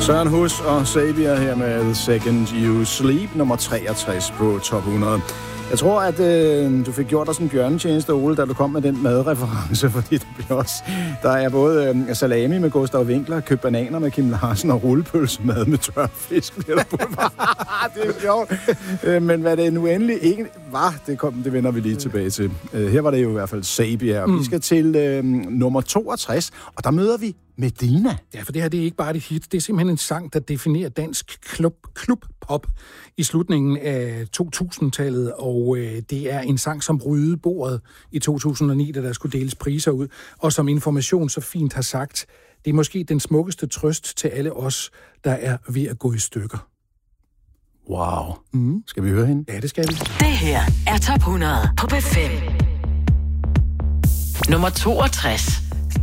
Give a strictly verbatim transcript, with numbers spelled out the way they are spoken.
Søren Hus og Xavier her med Second You Sleep, nummer treogtres på top hundrede. Jeg tror, at øh, du fik gjort os en bjørnetjeneste, Ole, da du kom med den madreference, fordi der, bliver også, der er både øh, salami med Gustav Winkler, købt bananer med Kim Larsen og rullepølsemad med tørfisk. Det er sjovt. Øh, men hvad det nu endelig ikke var, det, kom, det vender vi lige tilbage til. Øh, her var det jo i hvert fald Xavier. Mm. Vi skal til øh, nummer toogtres, og der møder vi Medina. Ja, for det her det er ikke bare et hit. Det er simpelthen en sang, der definerer dansk klub, klubpop i slutningen af to tusind-tallet, og øh, det er en sang, som ryddede bordet i to tusind og ni, da der skulle deles priser ud, og som Information så fint har sagt, det er måske den smukkeste trøst til alle os, der er ved at gå i stykker. Wow. Mm. Skal vi høre hende? Ja, det skal vi. Det her er top hundrede på B fem. Nummer toogtres.